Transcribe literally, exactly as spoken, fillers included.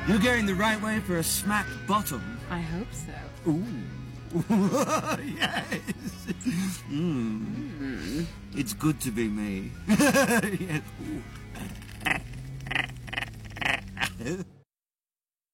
You're going the right way for a smacked bottom. I hope so. Ooh. Yes. Mm. Mm. It's good to be me. Yes. Ooh.